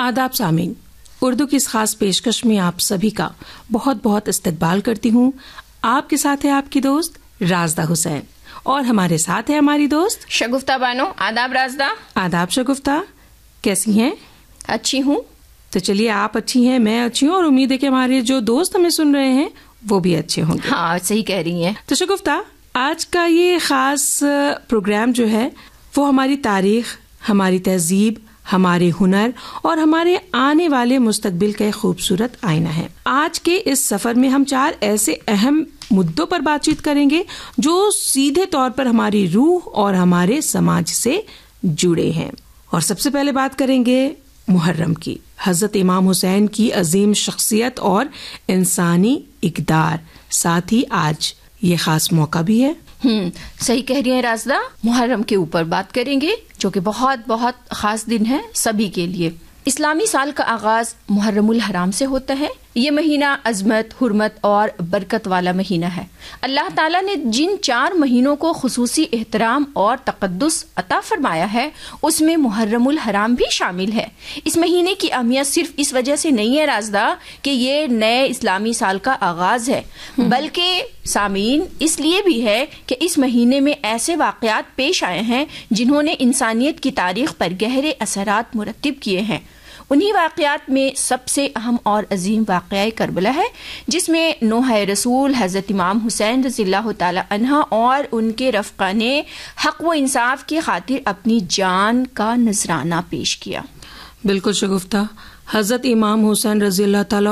آداب سامعین، اردو کی اس خاص پیشکش میں آپ سبھی کا بہت بہت استقبال کرتی ہوں. آپ کے ساتھ ہے آپ کی دوست رازدہ حسین اور ہمارے ساتھ ہے ہماری دوست شگفتہ بانو. آداب رازدہ. آداب شگفتہ، کیسی ہیں؟ اچھی ہوں. تو چلیے، آپ اچھی ہیں، میں اچھی ہوں، اور امید ہے کہ ہمارے جو دوست ہمیں سن رہے ہیں وہ بھی اچھے ہوں گے. ہاں، صحیح کہہ رہی ہیں. تو شگفتہ، آج کا یہ خاص پروگرام جو ہے وہ ہماری تاریخ، ہماری تہذیب، ہمارے ہنر اور ہمارے آنے والے مستقبل کا ایک خوبصورت آئینہ ہے. آج کے اس سفر میں ہم 4 ایسے اہم مدوں پر بات چیت کریں گے جو سیدھے طور پر ہماری روح اور ہمارے سماج سے جڑے ہیں. اور سب سے پہلے بات کریں گے محرم کی، حضرت امام حسین کی عظیم شخصیت اور انسانی اقدار. ساتھ ہی آج یہ خاص موقع بھی ہے. صحیح کہہ رہی ہیں رازدہ. محرم کے اوپر بات کریں گے جو کہ بہت بہت خاص دن ہے سبھی کے لیے. اسلامی سال کا آغاز محرم الحرام سے ہوتا ہے. یہ مہینہ عظمت، حرمت اور برکت والا مہینہ ہے. اللہ تعالیٰ نے جن 4 مہینوں کو خصوصی احترام اور تقدس عطا فرمایا ہے اس میں محرم الحرام بھی شامل ہے. اس مہینے کی اہمیت صرف اس وجہ سے نہیں ہے رازدہ کہ یہ نئے اسلامی سال کا آغاز ہے، بلکہ سامعین اس لیے بھی ہے کہ اس مہینے میں ایسے واقعات پیش آئے ہیں جنہوں نے انسانیت کی تاریخ پر گہرے اثرات مرتب کیے ہیں. انہی واقعات میں سب سے اہم اور عظیم واقعہ کربلا ہے، جس میں نوح رسول حضرت امام حسین رضی اللہ تعالی عنہ اور ان کے رفقا نے حق و انصاف کی خاطر اپنی جان کا نذرانہ پیش کیا. بالکل شگفتہ، حضرت امام حسین رضی اللہ تعالی